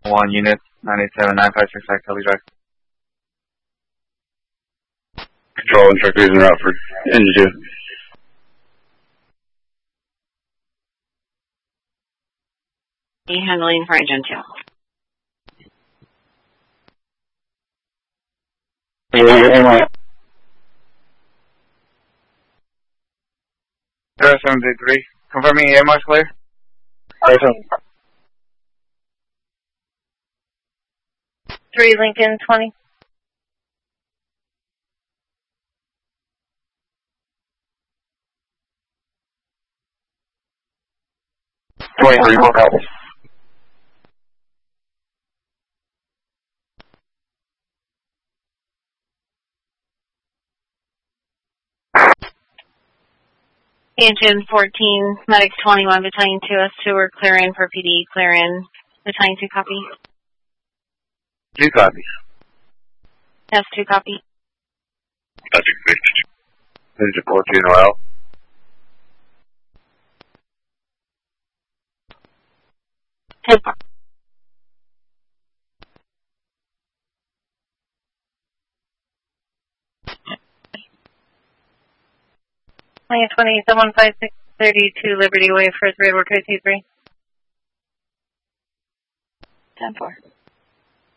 1 unit, 987-956 Kelly Drive. Control, instructors en route for engine 2. Handling for engine 2. Zero 723. Confirming AMR clear. 3 Lincoln 20. More copies. Engine 14, Medic 21, Battalion 2S2, we're clearing for PD, clearing. Battalion 2 copy. 2 copies. S2 copy. That's fixed. Engine 14 Noel. Tempo. Battalion 20, 75632 Liberty Way, first raid worker 2-3. 10-4.